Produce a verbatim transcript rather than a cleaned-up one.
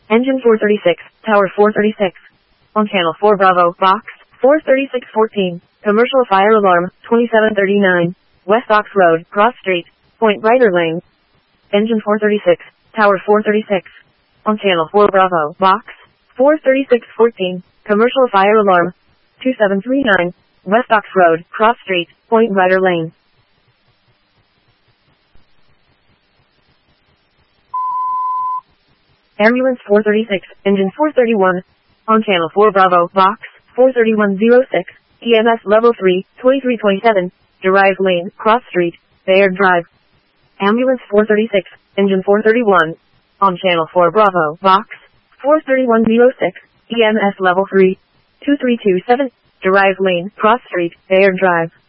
Engine four thirty-six, Tower four thirty-six. On Channel four Bravo, Box, four thirty-six fourteen. Commercial fire alarm, twenty-seven thirty-nine. West Ox Road, Cross Street, Point Brighter Lane. Engine four thirty-six, Tower four thirty-six. On Channel four Bravo, Box, four thirty-six fourteen. Commercial fire alarm, twenty-seven thirty-nine. West Ox Road, Cross Street, Point Brighter Lane. Ambulance four thirty-six, Engine four thirty-one. On Channel four Bravo, Box, four thirty-one oh six. E M S Level three, twenty-three twenty-seven. Derive Lane, Cross Street, Bayard Drive. Ambulance four thirty-six, Engine four thirty-one. On Channel four Bravo, Box, four thirty-one oh six. E M S Level three, two three two seven. Derive Lane, Cross Street, Bayard Drive.